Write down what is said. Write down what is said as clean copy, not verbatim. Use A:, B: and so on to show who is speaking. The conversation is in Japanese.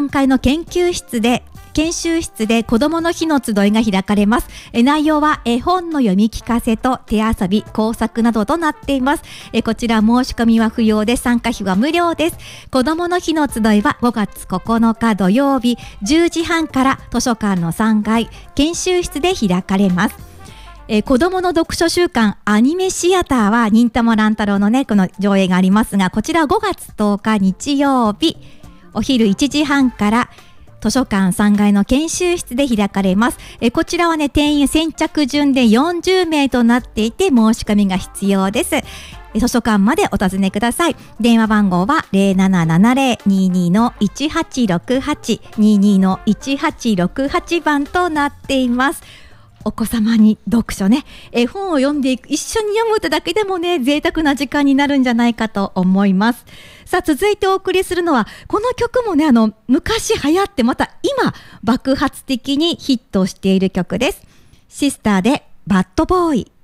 A: 3階の研修室で子どもの日の集いが開かれます。内容は絵本の読み聞かせと手遊び、工作などとなっています。こちら申し込みは不要で参加費は無料です。子どもの日の集いは5月9日土曜日10時半から図書館の3階研修室で開かれます。子どもの読書週間アニメシアターは忍たま乱太郎のねこの上映がありますが、こちら5月10日日曜日お昼1時半から図書館3階の研修室で開かれます。こちらはね、定員先着順で40名となっていて申し込みが必要です。図書館までお尋ねください。電話番号は 0770-22-1868 22-1868 番となっています。お子様に読書ね、絵本を読んでいく、一緒に読むだけでもね、贅沢な時間になるんじゃないかと思います。さあ、続いてお送りするのは、この曲もね、昔流行ってまた今爆発的にヒットしている曲です。シスターでバッドボーイ。